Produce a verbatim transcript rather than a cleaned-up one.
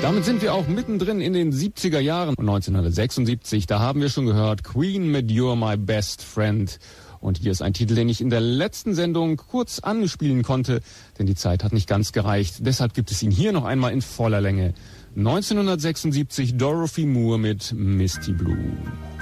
Damit sind wir auch mittendrin in den siebziger Jahren. neunzehnhundertsechsundsiebzig, da haben wir schon gehört, Queen mit You're My Best Friend. Und hier ist ein Titel, den ich in der letzten Sendung kurz anspielen konnte, denn die Zeit hat nicht ganz gereicht. Deshalb gibt es ihn hier noch einmal in voller Länge. neunzehnhundertsechsundsiebzig, Dorothy Moore mit Misty Blue.